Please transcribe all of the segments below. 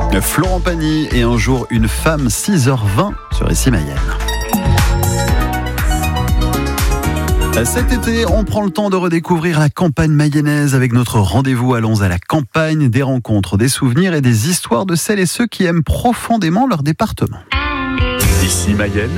Florent Pagny et un jour une femme, 6h20 sur Ici Mayenne. Cet été, on prend le temps de redécouvrir la campagne mayonnaise avec notre rendez-vous Allons à la campagne, des rencontres, des souvenirs et des histoires de celles et ceux qui aiment profondément leur département. Ici Mayenne.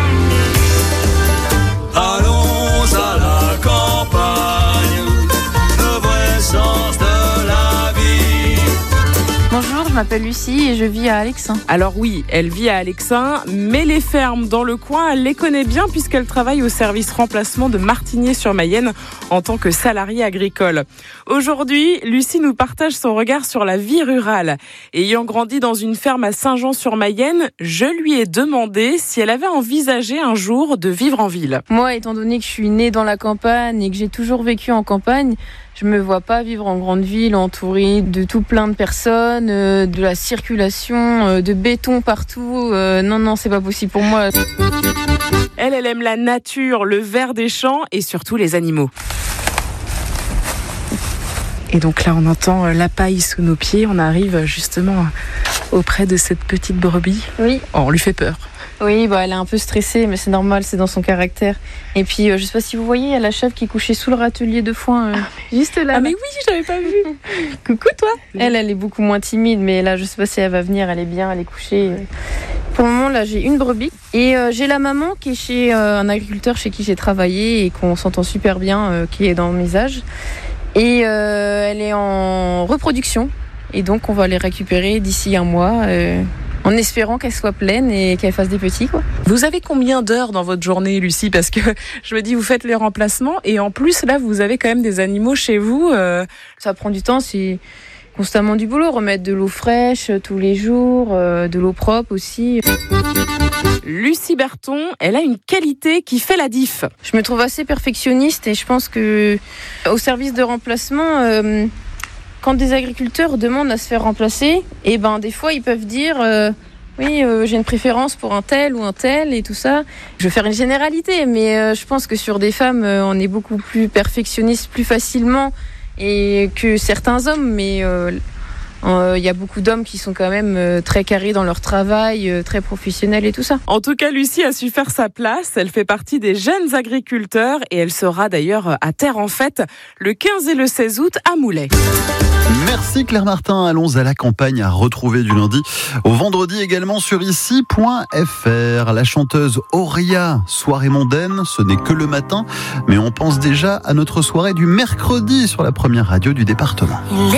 Allons à la campagne, le vrai sens de la vie. Bonjour, je m'appelle Lucie et je vis à Alexin. Alors oui, elle vit à Alexin, mais les fermes dans le coin, elle les connaît bien puisqu'elle travaille au service remplacement de Martigné-sur-Mayenne en tant que salariée agricole. Aujourd'hui, Lucie nous partage son regard sur la vie rurale. Ayant grandi dans une ferme à Saint-Jean-sur-Mayenne, je lui ai demandé si elle avait envisagé un jour de vivre en ville. Moi, étant donné que je suis née dans la campagne et que j'ai toujours vécu en campagne, je me vois pas vivre en grande ville entourée de tout plein de personnes, de la circulation, de béton partout. Non, c'est pas possible pour moi. Elle aime la nature, le vert des champs et surtout les animaux. Et donc là, on entend la paille sous nos pieds. On arrive justement auprès de cette petite brebis. Oui. Oh, on lui fait peur. Oui, elle est un peu stressée, mais c'est normal, c'est dans son caractère. Et puis, je sais pas si vous voyez, il y a la chèvre qui est couchée sous le râtelier de foin, juste là. Ah mais oui, je l'avais pas vu. Coucou toi. Elle est beaucoup moins timide, mais là, je sais pas si elle va venir, elle est bien, elle est couchée. Pour le moment, là, j'ai une brebis et j'ai la maman qui est chez un agriculteur chez qui j'ai travaillé et qu'on s'entend super bien, qui est dans mes âges. Et elle est en reproduction et donc on va les récupérer d'ici un mois. En espérant qu'elle soit pleine et qu'elle fasse des petits, quoi. Vous avez combien d'heures dans votre journée, Lucie ? Parce que je me dis, vous faites les remplacements et en plus, là, vous avez quand même des animaux chez vous. Ça prend du temps, c'est constamment du boulot. Remettre de l'eau fraîche tous les jours, de l'eau propre aussi. Lucie Berton, elle a une qualité qui fait la diff. Je me trouve assez perfectionniste et je pense que au service de remplacement... Quand des agriculteurs demandent à se faire remplacer, des fois ils peuvent dire j'ai une préférence pour un tel ou un tel et tout ça. Je vais faire une généralité, mais je pense que sur des femmes, on est beaucoup plus perfectionniste plus facilement et que certains hommes, mais il y a beaucoup d'hommes qui sont quand même très carrés dans leur travail, très professionnels et tout ça. En tout cas, Lucie a su faire sa place. Elle fait partie des jeunes agriculteurs et elle sera d'ailleurs à Terre en Fête le 15 et le 16 août à Moulay. Merci Claire Martin. Allons à la campagne à retrouver du lundi au vendredi également sur ici.fr. La chanteuse Auria, soirée mondaine, ce n'est que le matin, mais on pense déjà à notre soirée du mercredi sur la première radio du département.